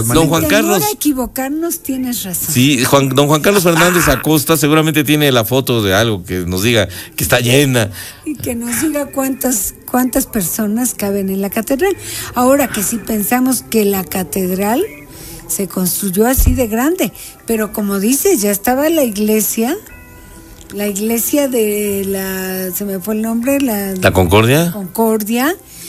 Don Juan Carlos. Temor a equivocarnos, tienes razón. Sí, don Juan Carlos Fernández Acosta seguramente tiene la foto de algo que nos diga que está llena. Y que nos diga cuántas personas caben en la catedral. Ahora que si pensamos que la catedral se construyó así de grande, pero como dices, ya estaba la iglesia de se me fue el nombre, ¿La Concordia? Concordia,